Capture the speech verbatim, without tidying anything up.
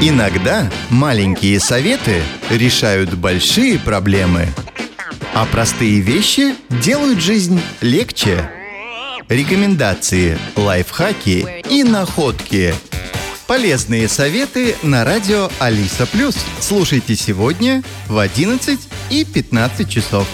Иногда маленькие советы решают большие проблемы, а простые вещи делают жизнь легче. Рекомендации, лайфхаки и находки. Полезные советы на радио Алиса Плюс. Слушайте сегодня в одиннадцать и пятнадцать часов.